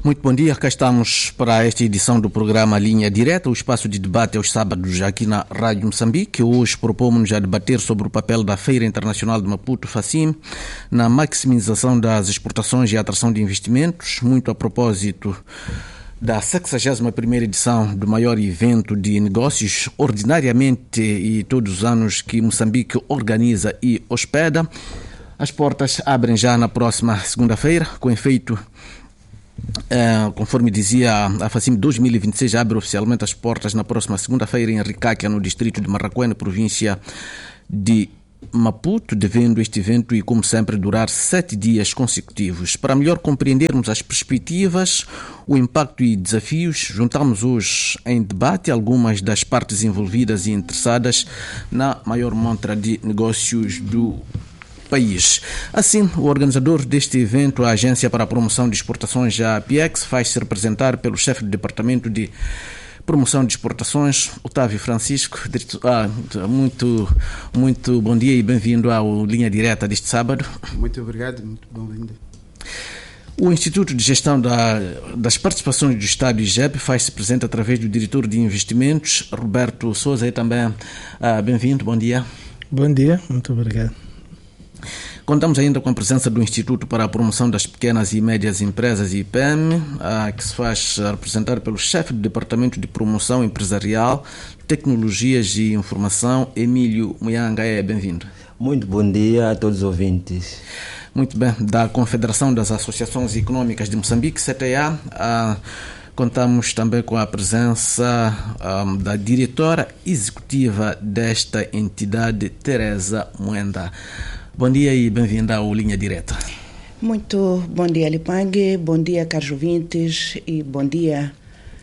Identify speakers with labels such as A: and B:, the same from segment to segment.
A: Muito bom dia, cá estamos para esta edição do programa Linha Direta, o espaço de debate aos sábados aqui na Rádio Moçambique. Hoje propomos-nos a debater sobre o papel da Feira Internacional de Maputo, FACIM, na maximização das exportações e atração de investimentos, muito a propósito da 61ª edição do maior evento de negócios, ordinariamente e todos os anos que Moçambique organiza e hospeda. As portas abrem já na próxima segunda-feira, com efeito, conforme dizia a FACIM 2026, abre oficialmente as portas na próxima segunda-feira em Ricáquia, no distrito de Marraquém, província de Maputo, devendo este evento, e como sempre, durar 7 dias consecutivos. Para melhor compreendermos as perspectivas, o impacto e desafios, juntamos hoje em debate algumas das partes envolvidas e interessadas na maior montra de negócios do país. Assim, o organizador deste evento, a Agência para a Promoção de Exportações, a APEX, faz-se representar pelo chefe do Departamento de Promoção de Exportações, Otávio Francisco. Muito bom dia e bem-vindo ao Linha Direta deste sábado.
B: Muito obrigado, muito bem-vindo.
A: O Instituto de Gestão das Participações do Estado, IGEP, faz-se presente através do diretor de investimentos, Roberto Sousa, e também bem-vindo, bom dia.
C: Bom dia, muito obrigado.
A: Contamos ainda com a presença do Instituto para a Promoção das Pequenas e Médias Empresas, IPEM, que se faz representar pelo chefe do Departamento de Promoção Empresarial, Tecnologias e Informação, Emílio Muyanga. Bem-vindo.
D: Muito bom dia a todos os ouvintes.
A: Muito bem. Da Confederação das Associações Econômicas de Moçambique, CTA, contamos também com a presença da diretora executiva desta entidade, Teresa Mwenda. Bom dia e bem-vinda ao Linha Direta.
E: Muito bom dia, Lipangue, bom dia, caros ouvintes, e bom dia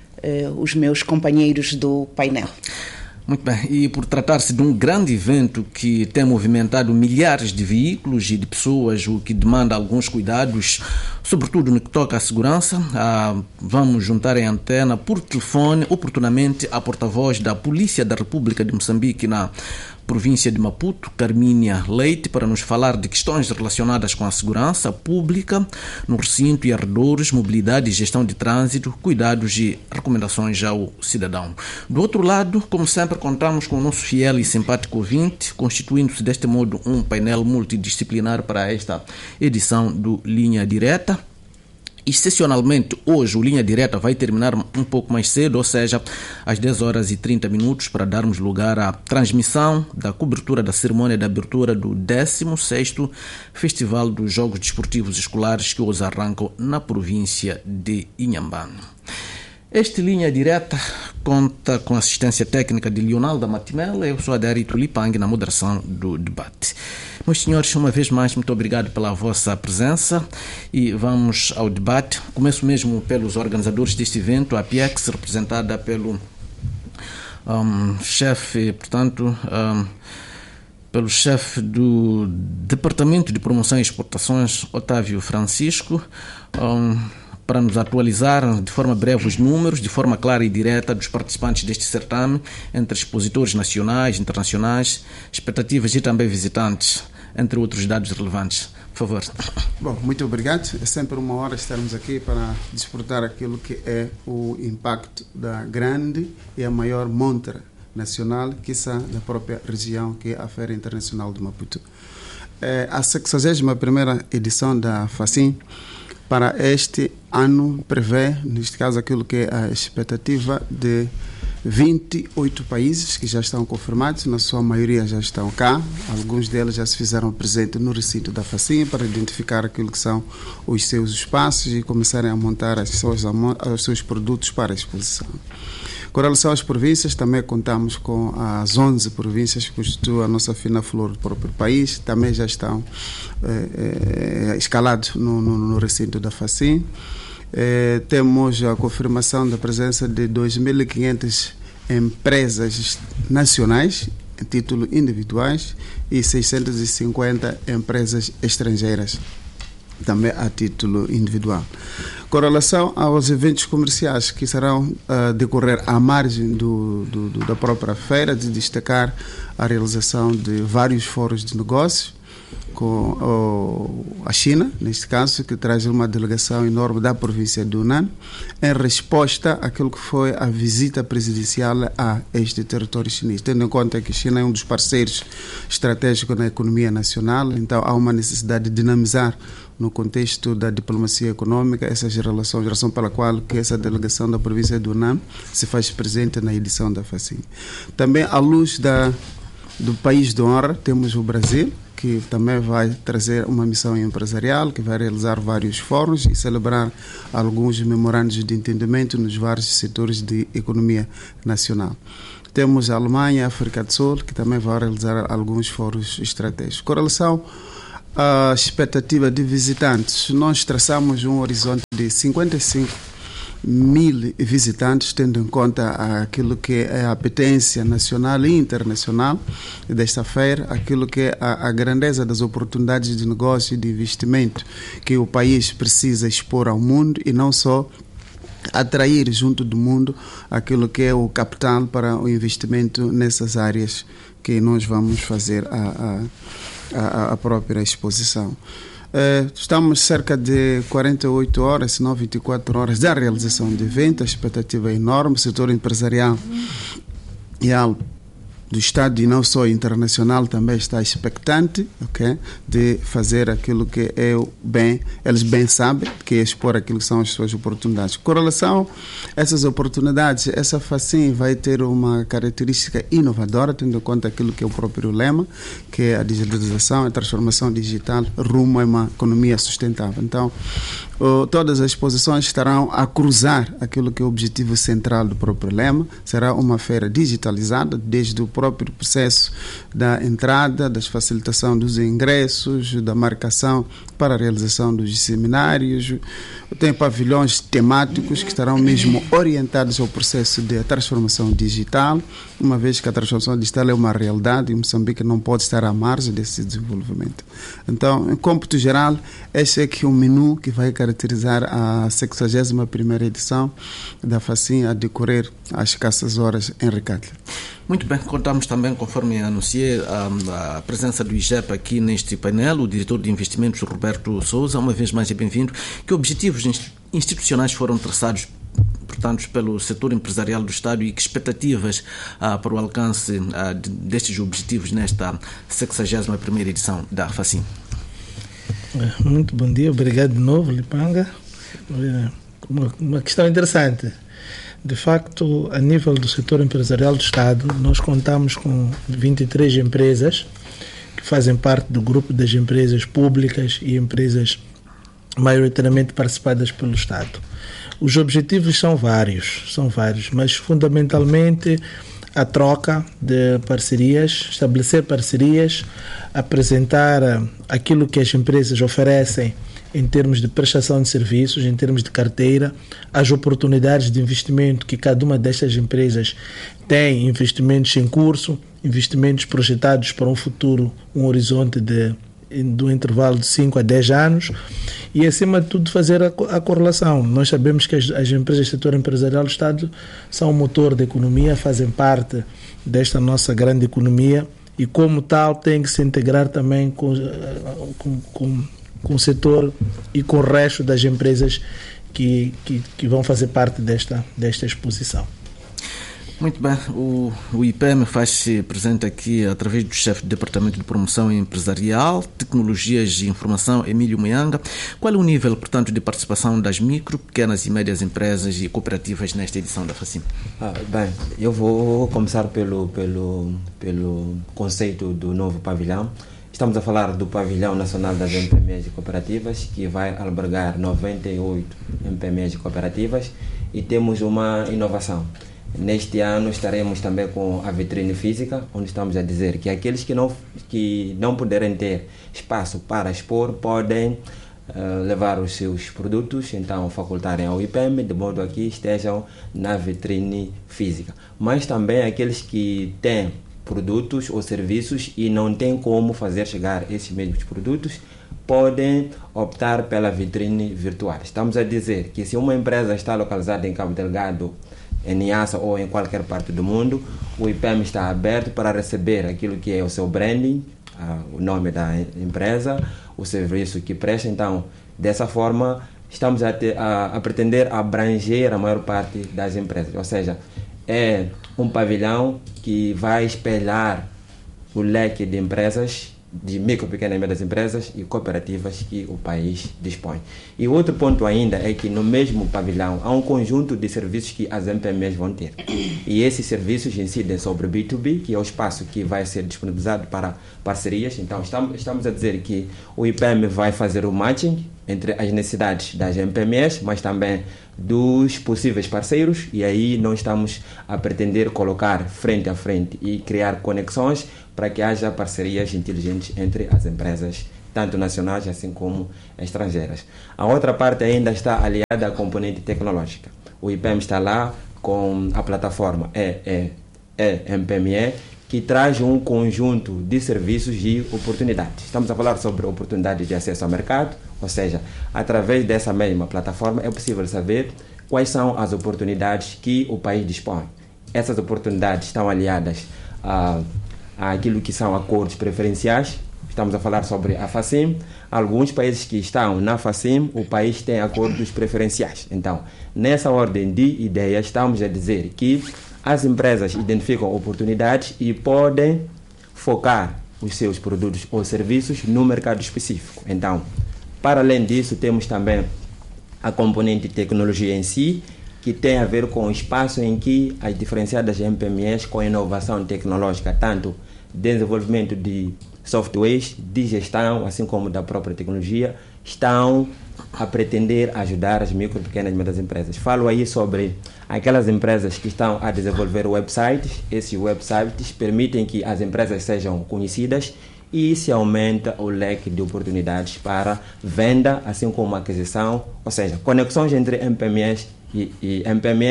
E: os meus companheiros do painel.
A: Muito bem, e por tratar-se de um grande evento que tem movimentado milhares de veículos e de pessoas, o que demanda alguns cuidados, sobretudo no que toca à segurança, vamos juntar em antena por telefone, oportunamente, a porta-voz da Polícia da República de Moçambique na província de Maputo, Carmínia Leite, para nos falar de questões relacionadas com a segurança pública no recinto e arredores, mobilidade e gestão de trânsito, cuidados e recomendações ao cidadão. Do outro lado, como sempre, contamos com o nosso fiel e simpático ouvinte, constituindo-se deste modo um painel multidisciplinar para esta edição do Linha Direta. Excepcionalmente, hoje o Linha Direta vai terminar um pouco mais cedo, ou seja, às 10h30, para darmos lugar à transmissão da cobertura da cerimônia de abertura do 16º Festival dos Jogos Desportivos Escolares, que hoje arrancam na província de Inhambane. Este Linha Direta conta com a assistência técnica de Leonaldo Matimela. Eu sou Adarito Lipang na moderação do debate. Meus senhores, uma vez mais, muito obrigado pela vossa presença e vamos ao debate. Começo mesmo pelos organizadores deste evento, a APEX, representada pelo chefe, pelo chefe do Departamento de Promoção e Exportações, Otávio Francisco, para nos atualizar de forma breve os números, de forma clara e direta, dos participantes deste certame, entre expositores nacionais, internacionais, expectativas e também visitantes, entre outros dados relevantes. Por favor.
B: Bom, muito obrigado. É sempre uma honra estarmos aqui para disputar aquilo que é o impacto da grande e a maior montra nacional, que está da própria região, que é a Feira Internacional de Maputo. A 61ª edição da FACIM para este ano prevê, neste caso, aquilo que é a expectativa de 28 países que já estão confirmados, na sua maioria já estão cá, alguns deles já se fizeram presente no recinto da FACIM para identificar aquilo que são os seus espaços e começarem a montar os seus produtos para a exposição. Com relação às províncias, também contamos com as 11 províncias que constituem a nossa fina flor do próprio país, também já estão escalados no recinto da FACIM. Temos a confirmação da presença de 2.500 empresas nacionais, em título individuais, e 650 empresas estrangeiras, também a título individual. Com relação aos eventos comerciais que serão decorrer à margem da própria feira, de destacar a realização de vários fóruns de negócios, com a China, neste caso, que traz uma delegação enorme da província de Hunan, em resposta àquilo que foi a visita presidencial a este território chinês. Tendo em conta que a China é um dos parceiros estratégicos na economia nacional, então há uma necessidade de dinamizar no contexto da diplomacia econômica essas relações, razão pela qual que essa delegação da província de Hunan se faz presente na edição da FACIM. Também, à luz do país de honra, temos o Brasil, que também vai trazer uma missão empresarial, que vai realizar vários fóruns e celebrar alguns memorandos de entendimento nos vários setores de economia nacional. Temos a Alemanha, a África do Sul, que também vai realizar alguns fóruns estratégicos. Com relação à expectativa de visitantes, nós traçamos um horizonte de 55 mil visitantes, tendo em conta aquilo que é a apetência nacional e internacional desta feira, aquilo que é a grandeza das oportunidades de negócio e de investimento que o país precisa expor ao mundo e não só atrair junto do mundo aquilo que é o capital para o investimento nessas áreas que nós vamos fazer a própria exposição. Estamos cerca de 48 horas, se não 24 horas da realização do evento. A expectativa é enorme. O setor empresarial e do Estado e não só internacional também está expectante, okay, de fazer aquilo que é o bem, eles bem sabem, que é expor aquilo que são as suas oportunidades. Com relação a essas oportunidades, essa FACIM vai ter uma característica inovadora, tendo em conta aquilo que é o próprio lema, que é a digitalização, a transformação digital rumo a uma economia sustentável. Então, todas as exposições estarão a cruzar aquilo que é o objetivo central do próprio lema. Será uma feira digitalizada, desde o próprio processo da entrada, da facilitação dos ingressos, da marcação para a realização dos seminários. Tem pavilhões temáticos que estarão mesmo orientados ao processo de transformação digital, uma vez que a transformação digital é uma realidade e Moçambique não pode estar à margem desse desenvolvimento. Então, em cômputo geral, este é que o menu que vai caracterizar a 61ª edição da FACIM a decorrer às escassas horas em Recatla.
A: Muito bem, contamos também, conforme anunciei, a presença do IGEP aqui neste painel, o diretor de investimentos, Roberto Souza. Uma vez mais é bem-vindo. Que objetivos institucionais foram traçados, portanto, pelo setor empresarial do Estado e que expectativas para o alcance destes objetivos nesta 61ª edição da FACIM?
C: Muito bom dia, obrigado de novo, Lipanga. Uma questão interessante. De facto, a nível do setor empresarial do Estado, nós contamos com 23 empresas que fazem parte do grupo das empresas públicas e empresas maioritariamente participadas pelo Estado. Os objetivos são vários, mas fundamentalmente a troca de parcerias, estabelecer parcerias, apresentar aquilo que as empresas oferecem em termos de prestação de serviços, em termos de carteira, as oportunidades de investimento que cada uma destas empresas tem, investimentos em curso, investimentos projetados para um futuro, um horizonte do intervalo de 5 a 10 anos e, acima de tudo, fazer a correlação. Nós sabemos que as empresas do setor empresarial do Estado são o motor da economia, fazem parte desta nossa grande economia e, como tal, têm que se integrar também com o setor e com o resto das empresas que vão fazer parte desta exposição.
A: Muito bem, o IPEM faz-se presente aqui através do chefe do Departamento de Promoção Empresarial, Tecnologias e Informação, Emílio Muyanga. Qual é o nível, portanto, de participação das micro, pequenas e médias empresas e cooperativas nesta edição da FACIM?
D: Bem, eu vou começar pelo conceito do novo pavilhão. Estamos a falar do Pavilhão Nacional das MPMEs e Cooperativas, que vai albergar 98 MPMEs e cooperativas, e temos uma inovação. Neste ano estaremos também com a vitrine física, onde estamos a dizer que aqueles que não puderem ter espaço para expor podem levar os seus produtos, então facultarem ao IPEM, de modo a que estejam na vitrine física. Mas também aqueles que têm produtos ou serviços e não têm como fazer chegar esses mesmos produtos, podem optar pela vitrine virtual. Estamos a dizer que se uma empresa está localizada em Cabo Delgado, em Niassa ou em qualquer parte do mundo, o IPEM está aberto para receber aquilo que é o seu branding, o nome da empresa, o serviço que presta. Então, dessa forma, estamos a pretender abranger a maior parte das empresas. Ou seja, é um pavilhão que vai espelhar o leque de empresas, de micro, pequenas e médias empresas e cooperativas que o país dispõe. E outro ponto ainda é que no mesmo pavilhão há um conjunto de serviços que as MPMEs vão ter. E esses serviços incidem sobre o B2B, que é o espaço que vai ser disponibilizado para parcerias. Então, estamos a dizer que o IPM vai fazer o matching entre as necessidades das MPMEs, mas também dos possíveis parceiros, e aí nós estamos a pretender colocar frente a frente e criar conexões para que haja parcerias inteligentes entre as empresas, tanto nacionais assim como estrangeiras. A outra parte ainda está aliada à componente tecnológica. O IPM está lá com a plataforma MPME, que traz um conjunto de serviços e oportunidades. Estamos a falar sobre oportunidades de acesso ao mercado, ou seja, através dessa mesma plataforma é possível saber quais são as oportunidades que o país dispõe. Essas oportunidades estão aliadas àquilo que são acordos preferenciais. Estamos a falar sobre a FACIM. Alguns países que estão na FACIM, o país tem acordos preferenciais. Então, nessa ordem de ideias, estamos a dizer que as empresas identificam oportunidades e podem focar os seus produtos ou serviços no mercado específico. Então, para além disso, temos também a componente de tecnologia em si, que tem a ver com o espaço em que as diferenciadas MPMEs com inovação tecnológica, tanto desenvolvimento de softwares, de gestão, assim como da própria tecnologia, estão a pretender ajudar as micro, pequenas e médias empresas. Falo aí sobre aquelas empresas que estão a desenvolver websites. Esses websites permitem que as empresas sejam conhecidas e se aumenta o leque de oportunidades para venda, assim como aquisição, ou seja, conexões entre MPMEs e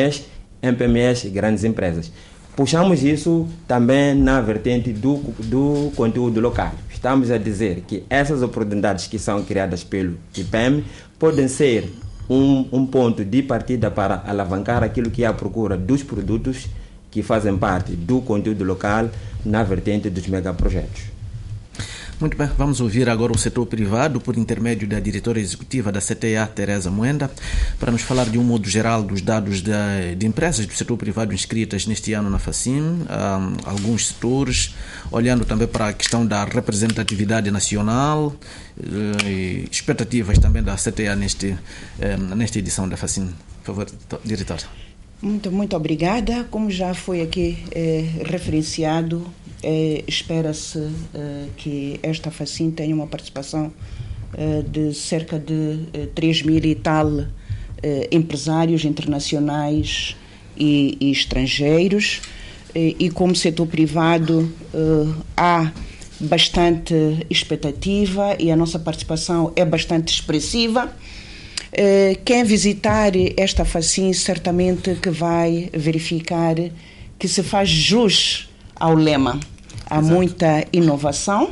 D: MPMEs e grandes empresas. Puxamos isso também na vertente do conteúdo local. Estamos a dizer que essas oportunidades que são criadas pelo IPM podem ser um ponto de partida para alavancar aquilo que é a procura dos produtos que fazem parte do conteúdo local na vertente dos megaprojetos.
A: Muito bem, vamos ouvir agora o setor privado por intermédio da diretora executiva da CTA, Teresa Moenda, para nos falar de um modo geral dos dados de empresas do setor privado inscritas neste ano na FACIM, alguns setores, olhando também para a questão da representatividade nacional e expectativas também da CTA nesta edição da FACIM. Por favor, diretora.
E: Muito obrigada. Como já foi aqui referenciado, espera-se que esta FACIM tenha uma participação de cerca de 3.000 e tal empresários internacionais e estrangeiros, e como setor privado há bastante expectativa e a nossa participação é bastante expressiva. Quem visitar esta FACIM certamente que vai verificar que se faz jus ao lema. Há muita inovação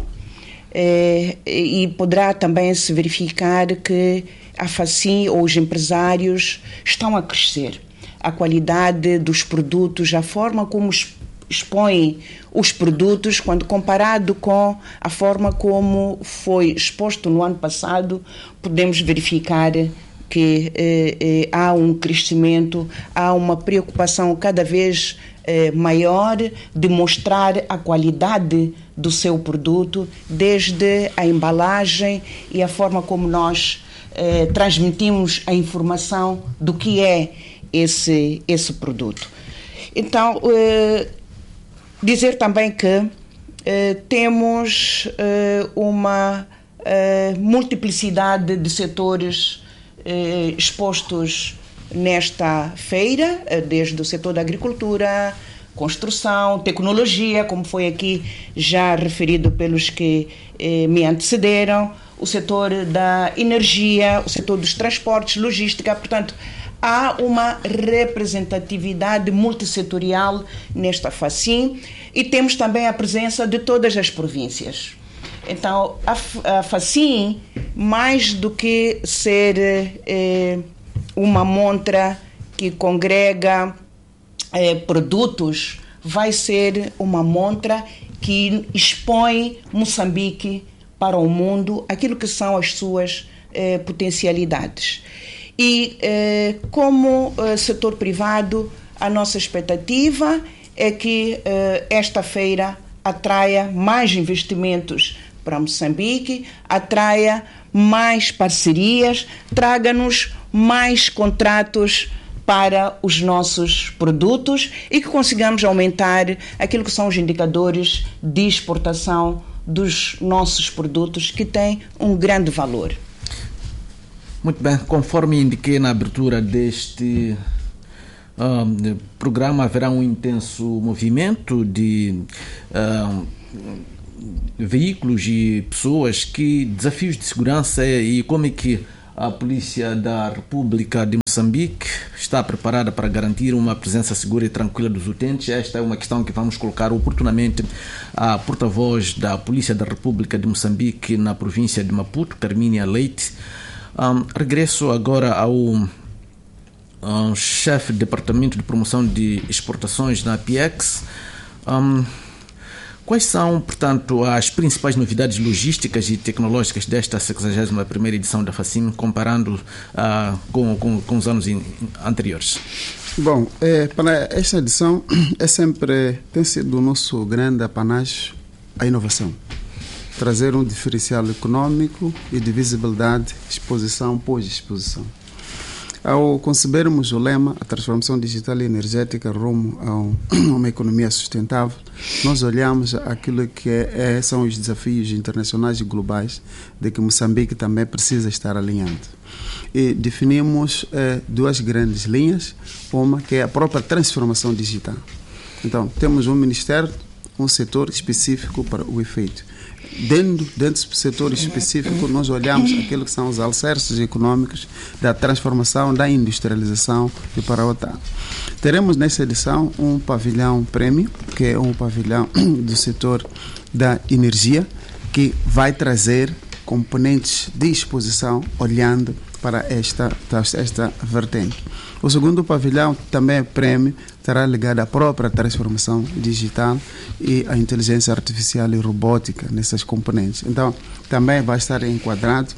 E: e poderá também se verificar que a FACIM ou os empresários estão a crescer. A qualidade dos produtos, a forma como expõem os produtos, quando comparado com a forma como foi exposto no ano passado, podemos verificar que há um crescimento, há uma preocupação cada vez maior de mostrar a qualidade do seu produto, desde a embalagem e a forma como nós transmitimos a informação do que é esse produto. Então, dizer também que temos uma multiplicidade de setores expostos nesta feira, desde o setor da agricultura, construção, tecnologia, como foi aqui já referido pelos que me antecederam, o setor da energia, o setor dos transportes, logística. Portanto, há uma representatividade multissetorial nesta FACIM e temos também a presença de todas as províncias. Então, a FACIM, mais do que ser uma montra que congrega produtos vai ser uma montra que expõe Moçambique para o mundo, aquilo que são as suas potencialidades. E como setor privado, a nossa expectativa é que esta feira atraia mais investimentos para Moçambique, atraia mais parcerias, traga-nos mais contratos para os nossos produtos e que consigamos aumentar aquilo que são os indicadores de exportação dos nossos produtos, que têm um grande valor.
A: Muito bem, conforme indiquei na abertura deste programa, haverá um intenso movimento de veículos e pessoas. Que desafios de segurança e como é que a Polícia da República de Moçambique está preparada para garantir uma presença segura e tranquila dos utentes? Esta é uma questão que vamos colocar oportunamente à porta-voz da Polícia da República de Moçambique na província de Maputo, Carmínia Leite. Regresso agora ao chefe de Departamento de Promoção de Exportações na PIEX. Quais são, portanto, as principais novidades logísticas e tecnológicas desta 61ª edição da FACIM, comparando com os anos anteriores?
B: Bom, para esta edição tem sido o nosso grande apanágio a inovação. Trazer um diferencial econômico e de visibilidade, exposição pós-exposição. Ao concebermos o lema, a transformação digital e energética rumo a uma economia sustentável, nós olhamos aquilo que são os desafios internacionais e globais de que Moçambique também precisa estar alinhando. E definimos duas grandes linhas, uma que é a própria transformação digital. Então, temos um ministério, um setor específico para o efeito. Dentro do setor específico, nós olhamos aquilo que são os alicerces econômicos da transformação, da industrialização e para outra. Teremos nesta edição um pavilhão prêmio, que é um pavilhão do setor da energia, que vai trazer componentes de exposição olhando para esta vertente. O segundo pavilhão, também é prêmio, estará ligado à própria transformação digital e à inteligência artificial e robótica nessas componentes. Então, também vai estar enquadrado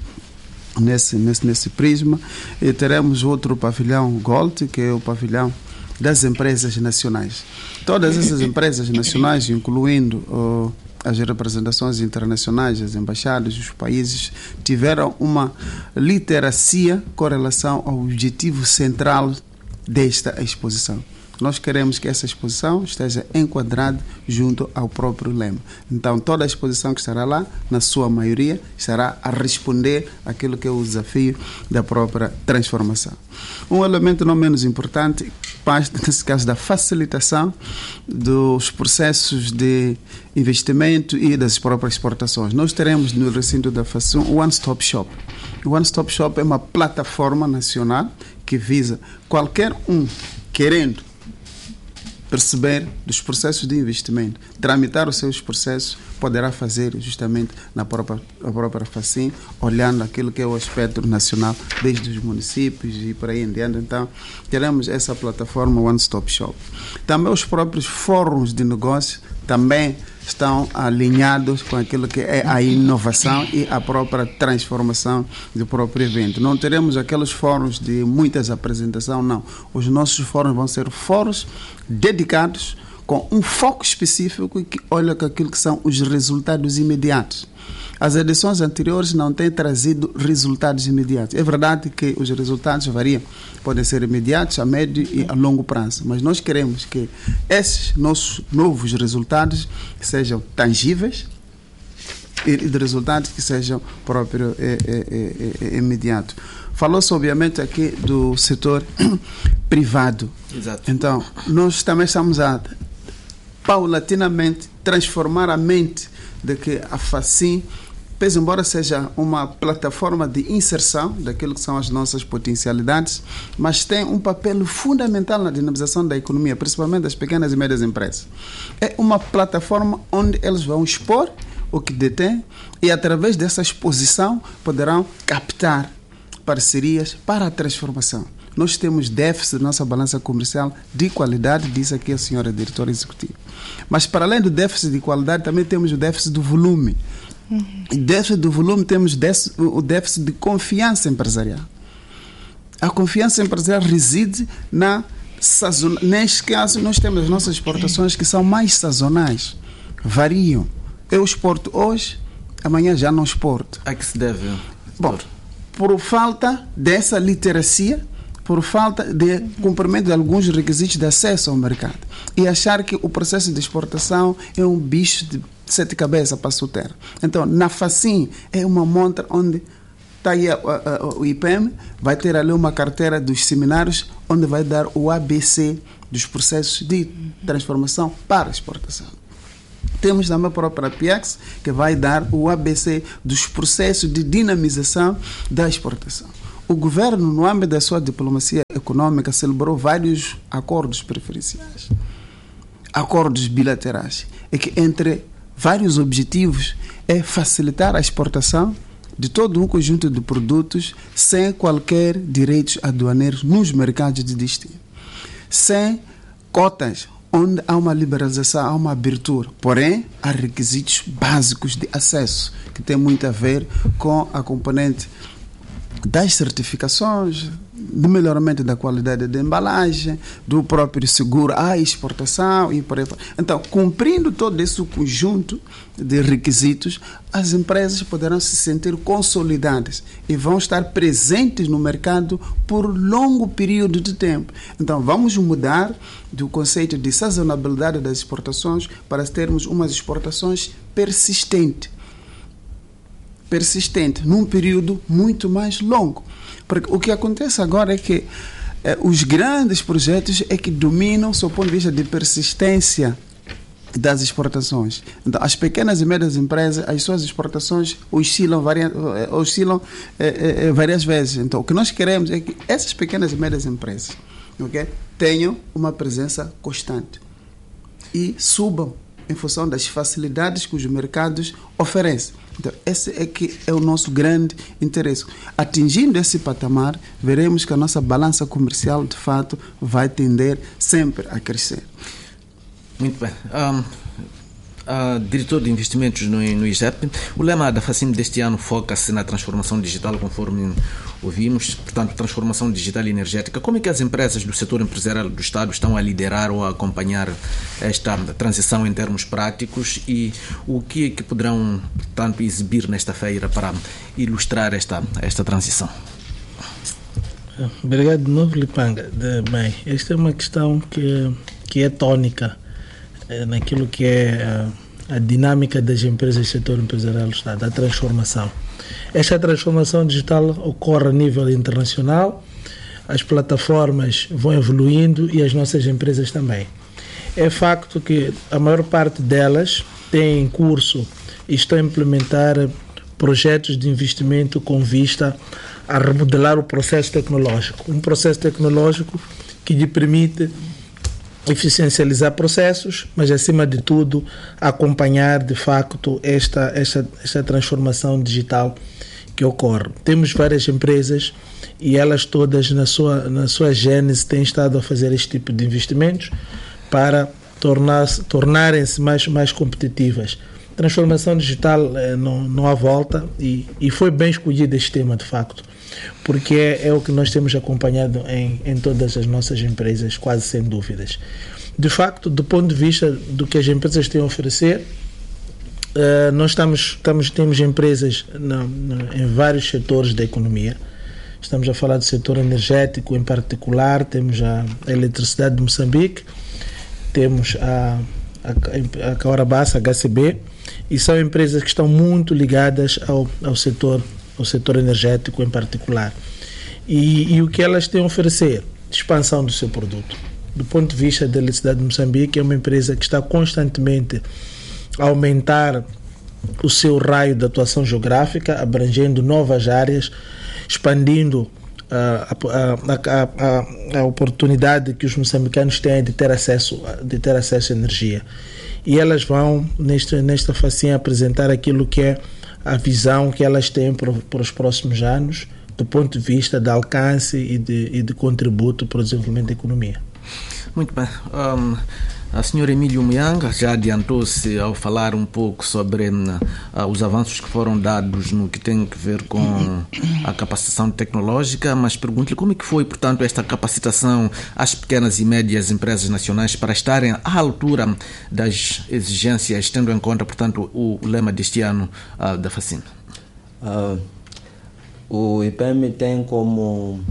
B: nesse prisma. E teremos outro pavilhão Gold, que é o pavilhão das empresas nacionais. Todas essas empresas nacionais, incluindo as representações internacionais, as embaixadas, os países, tiveram uma literacia com relação ao objetivo central desta exposição. Nós queremos que essa exposição esteja enquadrada junto ao próprio lema. Então, toda a exposição que estará lá, na sua maioria, estará a responder àquilo que é o desafio da própria transformação. Um elemento não menos importante, nesse caso, da facilitação dos processos de investimento e das próprias exportações. Nós teremos no recinto da FACIM o One Stop Shop. O One Stop Shop é uma plataforma nacional que visa qualquer um querendo perceber dos processos de investimento, tramitar os seus processos, poderá fazer justamente na própria FACIM, olhando aquilo que é o aspecto nacional, desde os municípios e por aí em diante. Então, teremos essa plataforma One Stop Shop. Também os próprios fóruns de negócio também estão alinhados com aquilo que é a inovação e a própria transformação do próprio evento. Não teremos aqueles fóruns de muitas apresentações, não. Os nossos fóruns vão ser fóruns dedicados com um foco específico que olha com aquilo que são os resultados imediatos. As edições anteriores não têm trazido resultados imediatos. É verdade que os resultados variam, podem ser imediatos, a médio e a longo prazo, mas nós queremos que esses nossos novos resultados sejam tangíveis e de resultados que sejam próprios imediatos. Falou-se, obviamente, aqui do setor privado.
A: Exato.
B: Então, nós também estamos a paulatinamente transformar a mente de que a FACIM, pese embora seja uma plataforma de inserção daquilo que são as nossas potencialidades, mas tem um papel fundamental na dinamização da economia, principalmente das pequenas e médias empresas. É uma plataforma onde eles vão expor o que detêm e, através dessa exposição, poderão captar parcerias para a transformação. Nós temos déficit na nossa balança comercial de qualidade, diz aqui a senhora diretora executiva. Mas para além do déficit de qualidade, também temos o déficit do volume. E déficit do volume temos o déficit de confiança empresarial. A confiança empresarial reside na sazonalidade. Neste caso, nós temos as nossas exportações que são mais sazonais, variam. Eu exporto hoje, amanhã já não exporto.
A: A que se deve?
B: Bom, por falta dessa literacia, por falta de cumprimento de alguns requisitos de acesso ao mercado. E achar que o processo de exportação é um bicho de 7 cabeças para soltar. Então, na FACIM é uma montra onde está aí o IPM, vai ter ali uma carteira dos seminários onde vai dar o ABC dos processos de transformação para exportação. Temos também a própria PIEX, que vai dar o ABC dos processos de dinamização da exportação. O governo, no âmbito da sua diplomacia econômica, celebrou vários acordos preferenciais, acordos bilaterais, e que entre vários objetivos é facilitar a exportação de todo um conjunto de produtos sem qualquer direitos aduaneiros nos mercados de destino, sem cotas, onde há uma liberalização, há uma abertura. Porém, há requisitos básicos de acesso, que tem muito a ver com a componente das certificações, do melhoramento da qualidade da embalagem, do próprio seguro à exportação e por aí. Então, cumprindo todo esse conjunto de requisitos, as empresas poderão se sentir consolidadas e vão estar presentes no mercado por longo período de tempo. Então, vamos mudar do conceito de sazonalidade das exportações para termos umas exportações persistentes, num período muito mais longo. Porque o que acontece agora é que os grandes projetos é que dominam, sob o ponto de vista de persistência das exportações. Então, as pequenas e médias empresas, as suas exportações oscilam várias vezes. Então, o que nós queremos é que essas pequenas e médias empresas, okay, tenham uma presença constante e subam em função das facilidades que os mercados oferecem. Então, esse é que é o nosso grande interesse. Atingindo esse patamar, veremos que a nossa balança comercial, de fato, vai tender sempre a crescer.
A: Muito bem. Diretor de investimentos no IGEP, o lema da FACIM deste ano foca-se na transformação digital, conforme ouvimos, portanto, transformação digital e energética. Como é que as empresas do setor empresarial do Estado estão a liderar ou a acompanhar esta transição em termos práticos e o que é que poderão, portanto, exibir nesta feira para ilustrar esta transição?
C: Obrigado de novo, Lipanga. Bem, esta é uma questão que é tónica naquilo que é a dinâmica das empresas do setor empresarial do Estado, a transformação. Esta transformação digital ocorre a nível internacional, as plataformas vão evoluindo e as nossas empresas também. É facto que a maior parte delas tem em curso e estão a implementar projetos de investimento com vista a remodelar o processo tecnológico. Um processo tecnológico que lhe permite eficiencializar processos, mas acima de tudo acompanhar de facto esta transformação digital que ocorre. Temos várias empresas e elas todas na sua gênese têm estado a fazer este tipo de investimentos para tornarem-se mais competitivas. Transformação digital não há volta e foi bem escolhido este tema de facto, porque é o que nós temos acompanhado em todas as nossas empresas, quase sem dúvidas. De facto, do ponto de vista do que as empresas têm a oferecer, nós temos empresas em vários setores da economia. Estamos a falar do setor energético em particular, temos a eletricidade de Moçambique, temos a Caorabassa, HCB, e são empresas que estão muito ligadas ao setor energético em particular. E o que elas têm a oferecer? Expansão do seu produto. Do ponto de vista da Eletricidade de Moçambique, é uma empresa que está constantemente a aumentar o seu raio de atuação geográfica, abrangendo novas áreas, expandindo a oportunidade que os moçambicanos têm de ter acesso à energia. E elas vão, nesta facinha, apresentar aquilo que é a visão que elas têm para os próximos anos, do ponto de vista de alcance e de contributo para o desenvolvimento da economia.
A: Muito bem. A senhora Emílio Muyanga já adiantou-se ao falar um pouco sobre os avanços que foram dados no que tem a ver com a capacitação tecnológica, mas pergunto-lhe como é que foi, portanto, esta capacitação às pequenas e médias empresas nacionais para estarem à altura das exigências, tendo em conta, portanto, o lema deste ano da FACIM.
D: O IPM tem como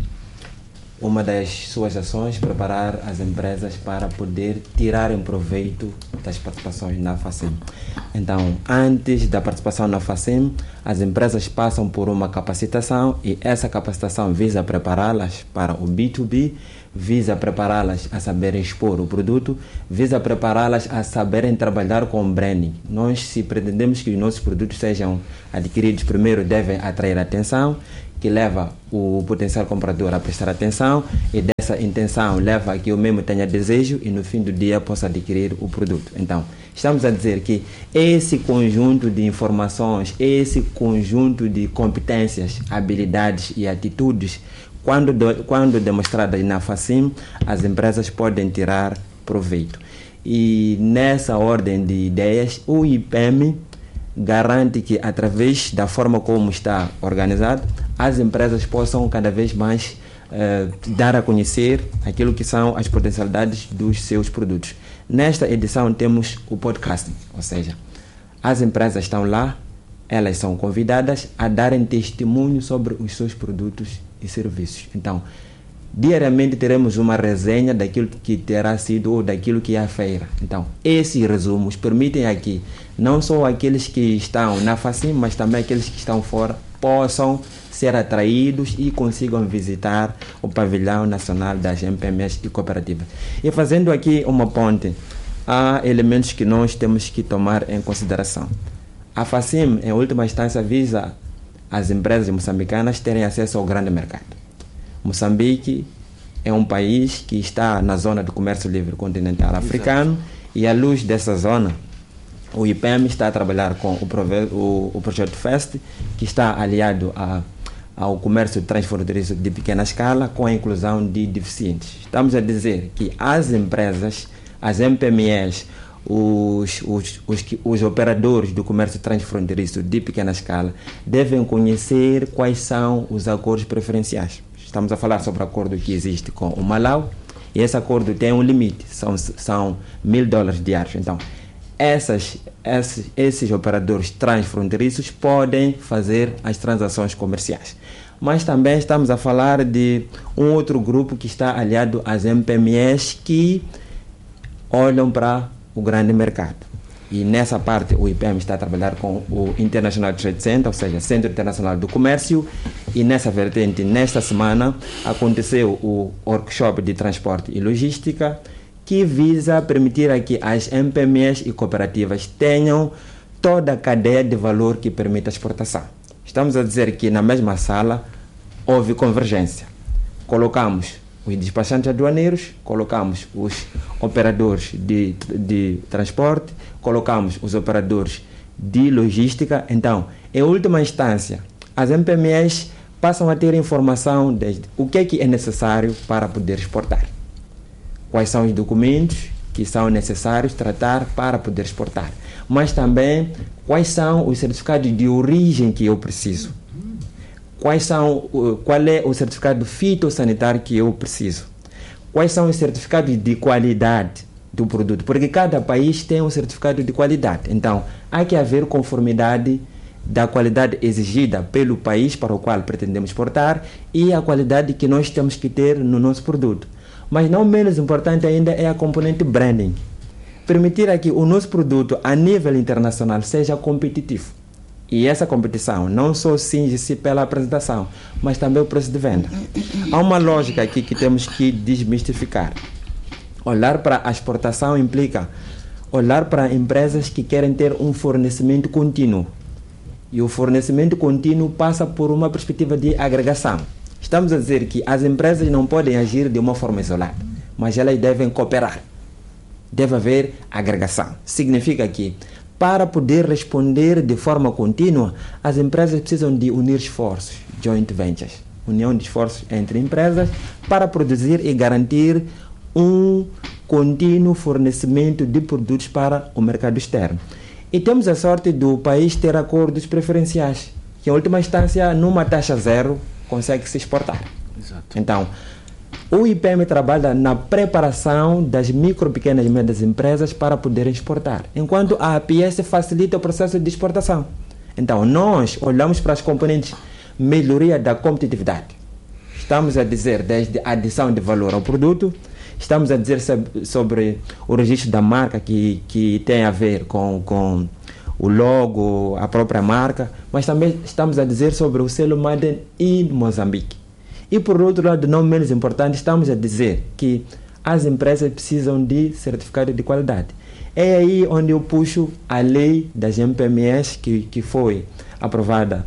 D: uma das suas ações preparar as empresas para poder tirarem proveito das participações na FACIM. Então, antes da participação na FACIM, as empresas passam por uma capacitação e essa capacitação visa prepará-las para o B2B, visa prepará-las a saberem expor o produto, visa prepará-las a saberem trabalhar com branding. Nós, se pretendemos que os nossos produtos sejam adquiridos, primeiro devem atrair atenção, que leva o potencial comprador a prestar atenção, e dessa intenção leva a que eu mesmo tenha desejo e no fim do dia possa adquirir o produto. Então, estamos a dizer que esse conjunto de informações, esse conjunto de competências, habilidades e atitudes, quando demonstradas na FACIM, as empresas podem tirar proveito. E nessa ordem de ideias, o IPM garante que, através da forma como está organizado, as empresas possam cada vez mais dar a conhecer aquilo que são as potencialidades dos seus produtos. Nesta edição temos o podcasting, ou seja, as empresas estão lá, elas são convidadas a darem testemunho sobre os seus produtos e serviços. Então, diariamente teremos uma resenha daquilo que terá sido ou daquilo que é a feira. Então, esses resumos permitem aqui, não só aqueles que estão na FACIM, mas também aqueles que estão fora, possam ser atraídos e consigam visitar o pavilhão nacional das MPMEs e cooperativas. E fazendo aqui uma ponte, há elementos que nós temos que tomar em consideração. A FACIM, em última instância, visa as empresas moçambicanas terem acesso ao grande mercado. Moçambique é um país que está na zona do comércio livre continental africano. Exato. E à luz dessa zona, o IPM está a trabalhar com o projeto FEST, que está aliado ao comércio transfronteiriço de pequena escala com a inclusão de deficientes. Estamos a dizer que as empresas, as MPMEs, os operadores do comércio transfronteiriço de pequena escala devem conhecer quais são os acordos preferenciais. Estamos a falar sobre o acordo que existe com o Malau, e esse acordo tem um limite, são $1.000 diários. Então, esses operadores transfronteiriços podem fazer as transações comerciais. Mas também estamos a falar de um outro grupo que está aliado às MPMEs que olham para o grande mercado. E nessa parte o IPM está a trabalhar com o International Trade Center, ou seja, Centro Internacional do Comércio, e nessa vertente, nesta semana, aconteceu o workshop de transporte e logística, que visa permitir a que as MPMEs e cooperativas tenham toda a cadeia de valor que permite a exportação. Estamos a dizer que na mesma sala houve convergência. Colocamos os despachantes aduaneiros, colocamos os operadores de transporte, colocamos os operadores de logística. Então, em última instância, as MPMEs passam a ter informação de o que é necessário para poder exportar. Quais são os documentos que são necessários tratar para poder exportar. Mas também quais são os certificados de origem que eu preciso. Qual é o certificado fitossanitário que eu preciso? Quais são os certificados de qualidade do produto? Porque cada país tem um certificado de qualidade. Então, há que haver conformidade da qualidade exigida pelo país para o qual pretendemos exportar e a qualidade que nós temos que ter no nosso produto. Mas não menos importante ainda é a componente branding. Permitir que o nosso produto a nível internacional seja competitivo. E essa competição não só cinge-se pela apresentação, mas também o preço de venda. Há uma lógica aqui que temos que desmistificar. Olhar para a exportação implica olhar para empresas que querem ter um fornecimento contínuo. E o fornecimento contínuo passa por uma perspectiva de agregação. Estamos a dizer que as empresas não podem agir de uma forma isolada, mas elas devem cooperar. Deve haver agregação. Significa que, para poder responder de forma contínua, as empresas precisam de unir esforços, joint ventures. união de esforços entre empresas para produzir e garantir um contínuo fornecimento de produtos para o mercado externo. E temos a sorte do país ter acordos preferenciais, que em última instância, numa taxa zero, consegue se exportar.
A: Exato.
D: Então, o IPM trabalha na preparação das micro, pequenas e médias empresas para poderem exportar, enquanto a APS facilita o processo de exportação. Então, nós olhamos para as componentes melhoria da competitividade. Estamos a dizer desde a adição de valor ao produto, estamos a dizer sobre o registro da marca que tem a ver com o logo, a própria marca, mas também estamos a dizer sobre o selo Made in Moçambique. E por outro lado, não menos importante, estamos a dizer que as empresas precisam de certificado de qualidade. É aí onde eu puxo a lei das MPMEs que foi aprovada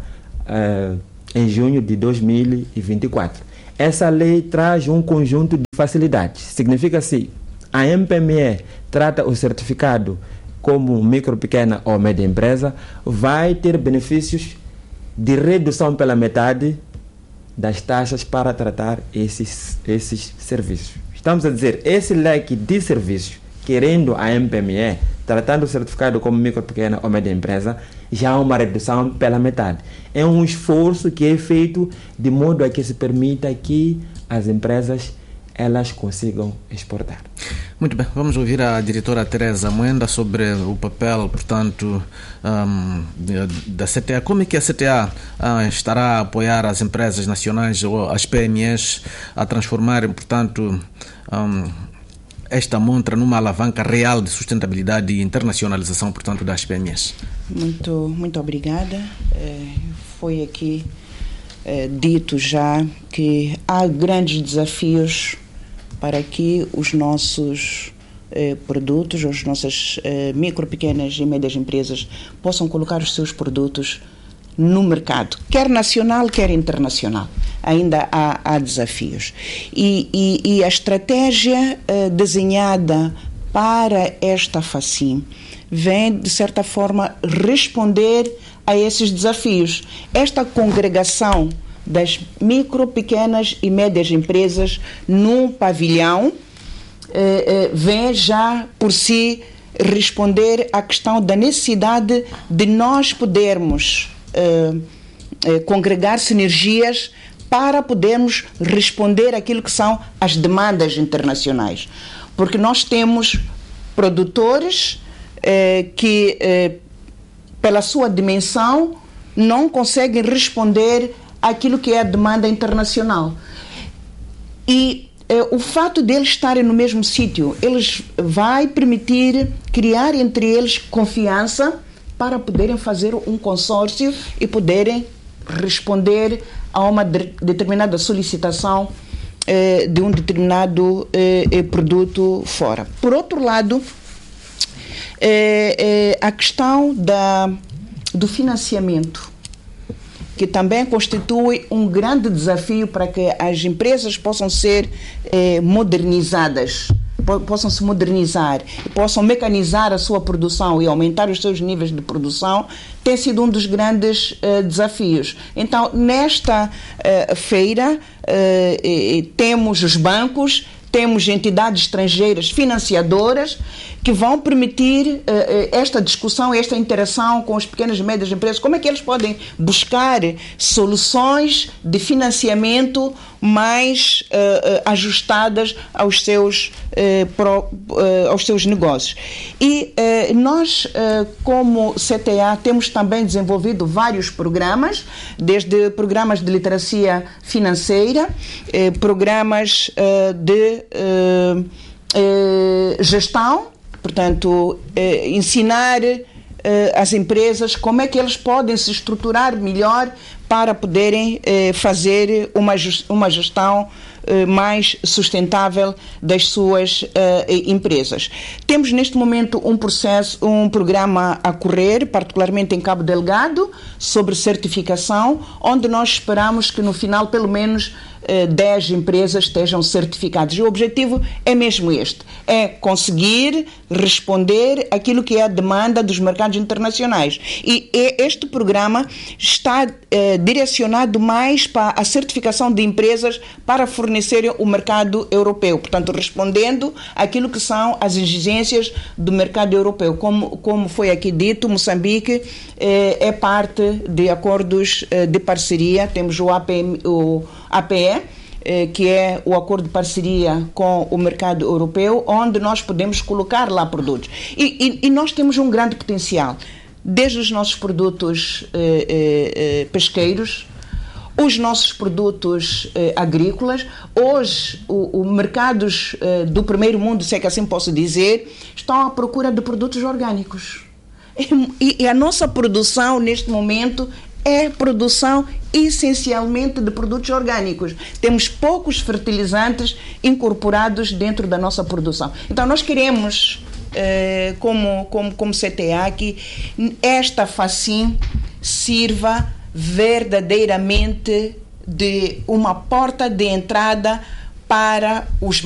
D: em junho de 2024. Essa lei traz um conjunto de facilidades. Significa-se, a MPME trata o certificado como micro, pequena ou média empresa, vai ter benefícios de redução pela metade das taxas para tratar esses serviços. Estamos a dizer, esse leque de serviços, querendo a MPME, tratando o certificado como micro, pequena ou média empresa, já há uma redução pela metade. É um esforço que é feito de modo a que se permita que as empresas elas consigam exportar.
A: Muito bem, vamos ouvir a diretora Teresa Moenda sobre o papel, portanto, da CTA. Como é que a CTA estará a apoiar as empresas nacionais ou as PMEs a transformarem, portanto, esta montra numa alavanca real de sustentabilidade e internacionalização, portanto, das PMEs?
E: Muito obrigada. Foi aqui dito já que há grandes desafios para que os nossos produtos, as nossas micro, pequenas e médias empresas possam colocar os seus produtos no mercado, quer nacional, quer internacional. Ainda há desafios. E a estratégia desenhada para esta FACIM vem, de certa forma, responder a esses desafios. Esta congregação das micro, pequenas e médias empresas num pavilhão vem já por si responder à questão da necessidade de nós podermos congregar sinergias para podermos responder àquilo que são as demandas internacionais. Porque nós temos produtores que, pela sua dimensão, não conseguem responder àquilo que é a demanda internacional. E o fato de eles estarem no mesmo sítio, eles vai permitir criar entre eles confiança para poderem fazer um consórcio e poderem responder a uma determinada solicitação de um determinado produto fora. Por outro lado, a questão do financiamento, que também constitui um grande desafio para que as empresas possam ser modernizadas, possam se modernizar, possam mecanizar a sua produção e aumentar os seus níveis de produção, tem sido um dos grandes desafios. Então, nesta feira, temos os bancos, temos entidades estrangeiras financiadoras que vão permitir esta discussão, esta interação com as pequenas e médias empresas. Como é que eles podem buscar soluções de financiamento mais ajustadas aos seus negócios. E nós, como CTA, temos também desenvolvido vários programas, desde programas de literacia financeira, programas de gestão, portanto, ensinar as empresas como é que eles podem se estruturar melhor para poderem fazer uma gestão mais sustentável das suas empresas. Temos neste momento um programa a correr, particularmente em Cabo Delgado, sobre certificação, onde nós esperamos que no final, pelo menos, 10 empresas estejam certificadas. E o objetivo é mesmo este, é conseguir responder aquilo que é a demanda dos mercados internacionais. E este programa está direcionado mais para a certificação de empresas para fornecerem o mercado europeu, portanto, respondendo àquilo que são as exigências do mercado europeu. Como foi aqui dito, Moçambique é parte de acordos de parceria. Temos o APE, que é o acordo de parceria com o mercado europeu, onde nós podemos colocar lá produtos. E nós temos um grande potencial, desde os nossos produtos pesqueiros, os nossos produtos agrícolas. Hoje, os mercados do primeiro mundo, se é que assim posso dizer, estão à procura de produtos orgânicos. E a nossa produção, neste momento, é produção essencialmente de produtos orgânicos. Temos poucos fertilizantes incorporados dentro da nossa produção. Então, nós queremos, como CTA, que esta FACIN sirva verdadeiramente de uma porta de entrada para os